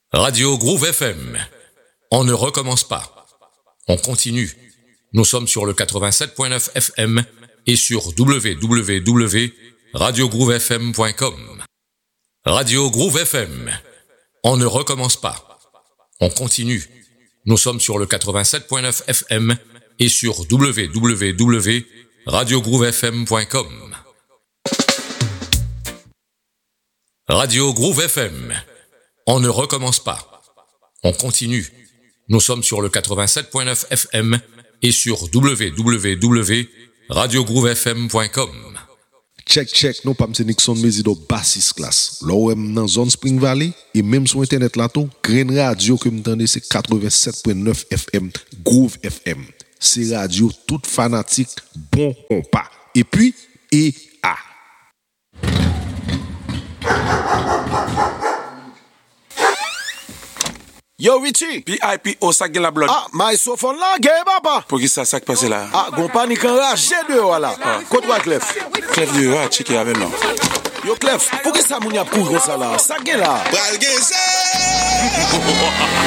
Radio Groove FM. On ne recommence pas. On continue. Nous sommes sur le 87.9 FM et sur www.radiogroovefm.com. Radio Groove FM. On ne recommence pas. On continue. Nous sommes sur le 87.9 FM et sur www.radiogroovefm.com. Radio Groove FM. On ne recommence pas. On continue. Nous sommes sur le 87.9 FM et sur www.radiogroovefm.com. Check, non pas M. Nixon Mezido Bassis classe. Là où dans zone Spring Valley et même sur internet là tout, Green Radio que m'entendez c'est 87.9 FM, Groove FM. C'est radio toute fanatique, bon compas. Et puis Yo Richie, PIPO ça gen la blood. ah, my sophone là, gay papa. Pour qui ça qui passe là? Ah, gon panique enragé de voilà. Côte wa Clef. Clef de va checker avec nous. Yo Clef, pour qui ça moun y a couru comme ça là? Ça gen là. Pral gen ça.